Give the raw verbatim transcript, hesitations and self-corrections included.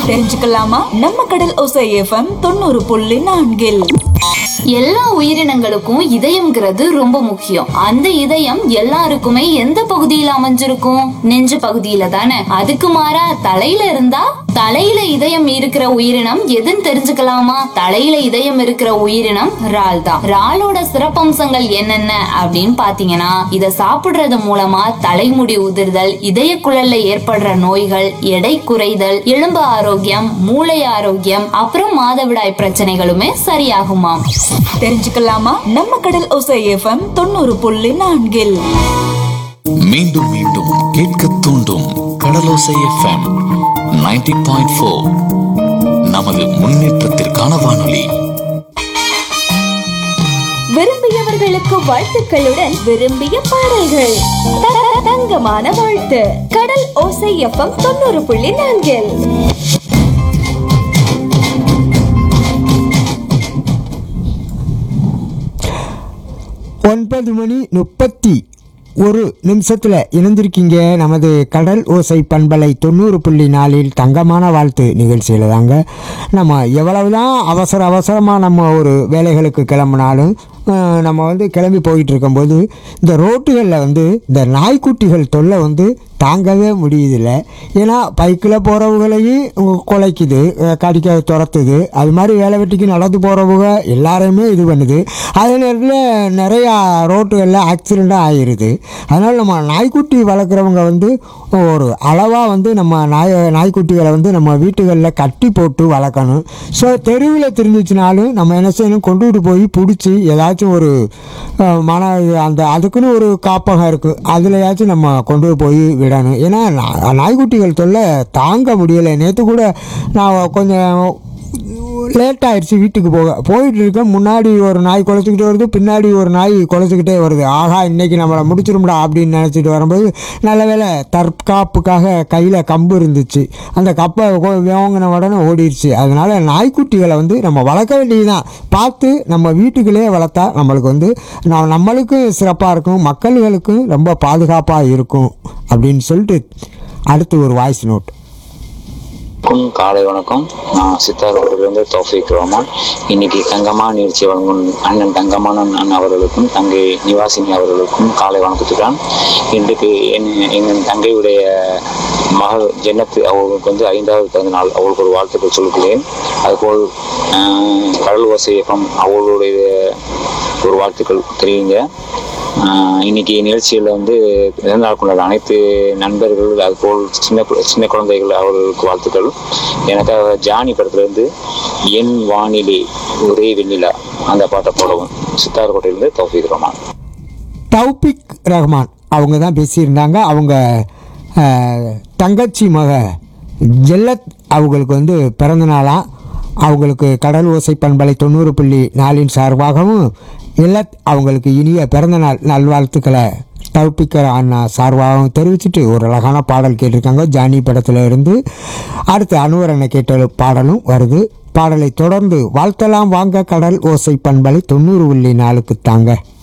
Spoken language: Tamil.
தெரிஞ்சுக்கலாமா? நம்ம கடல் ஓசை எஃப்எம் தொண்ணூறு புள்ளி நான்கில் எல்லா உயிரினங்களுக்கும் இதயம்ங்கிறது ரொம்ப முக்கியம். அந்த இதயம் எல்லாருக்குமே எந்த பகுதியில அமைஞ்சிருக்கும்? நெஞ்சு பகுதியில தானே. அதுக்கு மாறா தலையில இருந்தா, தலையில இதயம் இருக்கிற உயிரினம் எதுன்னு தெரிஞ்சுக்கலாமா? தலையில இதயம் இருக்கிற உயிரினம் இறால் தான். இறாலோட சிறப்பம்சங்கள் என்னென்ன அப்படின்னு பாத்தீங்கன்னா, இத சாப்பிடுறது மூலமா தலைமுடி உதிர்தல், இதய குழல்ல ஏற்படுற நோய்கள், எடை குறைதல், எலும்பு ஆரோக்கியம், மூளை ஆரோக்கியம், அப்புறம் மாதவிடாய் பிரச்சனைகளுமே சரியாகுமாம். தெரிஞ்சுக்கலாமா? நம்ம கடல் ஓசை எஃப்எம் தொண்ணூறு புள்ளி நான்கில் மீண்டும் மீண்டும் கேட்க தூண்டும் கடலோசை எஃப்எம் நைன்டி பாயிண்ட் ஃபோர். நமது முன்னேற்றத்திற்கான வானொலி. விரும்பியவர்களுக்கு வாழ்த்துக்களுடன் விரும்பிய பாடல்கள். தங்கமான வாழ்த்து. கடல் ஓசை எஃப்எம் தொண்ணூறு புள்ளி நான்கில். ஒன்பது மணி முப்பத்தி ஒரு நிமிஷத்தில் இணைந்திருக்கீங்க நமது கடல் ஓசை பண்பலை தொண்ணூறு புள்ளி நாலில் தங்கமான வாழ்த்து நிகழ்ச்சியில் தாங்க. நம்ம எவ்வளவுதான் அவசர அவசரமாக நம்ம ஒரு வேலைகளுக்கு கிளம்புனாலும் நம்ம வந்து கிளம்பி போயிட்டு இருக்கும்போது இந்த ரோட்டுகளில் வந்து இந்த நாய்க்குட்டிகள் தொல்லை வந்து தாங்கவே முடியுதில்ல. ஏன்னா பைக்கில் போகிறவங்களையும் குலைக்குது, கடிக்க துரத்துது. அது மாதிரி வேலை வெட்டிக்கு நடந்து போகிறவங்க எல்லாரையுமே இது பண்ணுது. அதே நேரத்தில் நிறையா ரோட்டுகளில் ஆக்சிடெண்ட்டாக ஆகிடுது. அதனால் நம்ம நாய்க்குட்டி வளர்க்குறவங்க வந்து ஒரு அளவாக வந்து நம்ம நாய் நாய்க்குட்டிகளை வந்து நம்ம வீட்டுகளில் கட்டி போட்டு வளர்க்கணும். ஸோ தெருவில் தெரிஞ்சிச்சுனாலும் நம்ம என்ன செய்யணும், கொண்டுகிட்டு போய் பிடிச்சி ஏதாச்சும் ஒரு மன அந்த அதுக்குன்னு ஒரு காப்பகம் இருக்குது, அதுலையாச்சும் நம்ம கொண்டு போய் விடணும். ஏன்னா நாய்க்குட்டிகள் தொல்லை தாங்க முடியலை. நேற்று கூட நான் கொஞ்சம் லேட் ஆயிடுச்சு வீட்டுக்கு போக. போயிட்டு இருக்கேன், முன்னாடி ஒரு நாய் குலைச்சிக்கிட்டே வருது, பின்னாடி ஒரு நாய் குலைச்சிக்கிட்டே வருது. ஆகா, இன்றைக்கி நம்மளை முடிச்சிடும்டா அப்படின்னு நினச்சிட்டு வரும்போது நல்ல வேளை தற்காப்புக்காக கையில் கம்பு இருந்துச்சு. அந்த கப்பை வாங்கின உடனே ஓடிடுச்சு. அதனால் நாய்க்குட்டிகளை வந்து நம்ம வளர்க்க வேண்டியதுதான். பார்த்து நம்ம வீட்டுக்குள்ளேயே வளர்த்தா நம்மளுக்கு வந்து நம்மளுக்கும் சிறப்பாக இருக்கும், மக்களுக்கும் ரொம்ப பாதுகாப்பாக இருக்கும் அப்படின்னு சொல்லிட்டு அடுத்து ஒரு வாய்ஸ் நோட். காலை வணக்கம். நான் சித்தாரோட்டிலிருந்து தௌஃபீக் ரஹ்மான். இன்னைக்கு தங்கமான நிகழ்ச்சி வழங்கும் அண்ணன் தங்கமான அண்ணன் அவர்களுக்கும் தங்கை நிவாசினி அவர்களுக்கும் காலை வணக்கத்துடன். இன்றைக்கு என் எங்கள் தங்கையுடைய மகள் ஜென்னத்து அவர்களுக்கு வந்து ஐந்தாவது பிறந்த நாள். அவர்களுக்கு ஒரு வாழ்த்துக்கள் சொல்லுகிறேன். அதுபோல் கடல் ஓசை எஃப்எம் அவர்களுடைய ஒரு வாழ்த்துக்கள் தெரியுங்க. இன்னைக்கு நிகழ்ச்சியில் வந்து பிறந்தநாள் கொண்டாட அனைத்து நண்பர்கள், அதுபோல் சின்ன சின்ன குழந்தைகள் அவர்களுக்கு வாழ்த்துக்கள். எனக்காக ஜானி படத்துலேருந்து என் வானிலை ஒரே வெண்ணிலா அந்த பாட்டை போடவும். சித்தார்கோட்டையிலிருந்து தௌஃபீக் ரஹ்மான். தௌஃபீக் ரஹ்மான் அவங்க தான் பேசியிருந்தாங்க. அவங்க தங்கச்சி மக ஜெல்லத் அவங்களுக்கு வந்து பிறந்த நாளாக அவங்களுக்கு கடல் ஓசை பண்பலை தொண்ணூறு புள்ளி நாலின் சார்பாகவும் இல்லத் அவங்களுக்கு இனிய பிறந்தநாள் நல்வாழ்த்துக்களை தௌஃபீக் அண்ணா சார்பாகவும் தெரிவிச்சுட்டு ஒரு அழகான பாடல் கேட்டிருக்காங்க ஜானி படத்தில் இருந்து. அடுத்து அனுவரனை கேட்ட பாடலும் வருது. பாடலை தொடர்ந்து வாழ்த்தலாம் வாங்க கடல் ஓசை பண்பலை தொண்ணூறு புள்ளி நாலுக்கு தாங்க.